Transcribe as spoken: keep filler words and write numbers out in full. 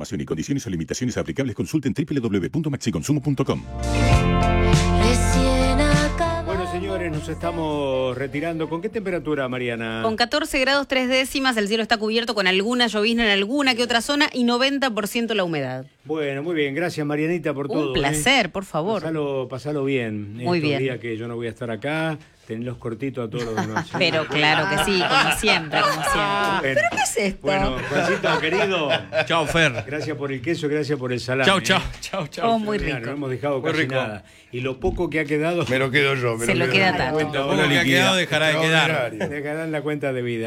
Información y condiciones o limitaciones aplicables consulten doble u doble u doble u punto maxiconsumo punto com. Bueno, señores, nos estamos retirando. ¿Con qué temperatura, Mariana? Con catorce grados tres décimas, el cielo está cubierto con alguna llovizna en alguna que otra zona y noventa por ciento la humedad. Bueno, muy bien. Gracias, Marianita, por todo. Un placer, ¿eh? Por favor. Pasalo, pasalo bien. Muy Estos bien. días que yo no voy a estar acá, tenlos cortitos a todos los demás. Pero claro que sí, como siempre, como siempre. Bueno, ¿Pero qué es esto? Bueno, Juancito, querido. Chao, Fer. Gracias por el queso, gracias por el salame. Chao, chao, chao, chao. Oh, muy Mirá, rico. No hemos dejado Muy casi rico. nada. Y lo poco que ha quedado... Me lo quedo yo. Me Se lo quedo queda yo. tanto. Cuenta, Lo poco que ha quedado dejará de quedar. Dejarán la cuenta de vida.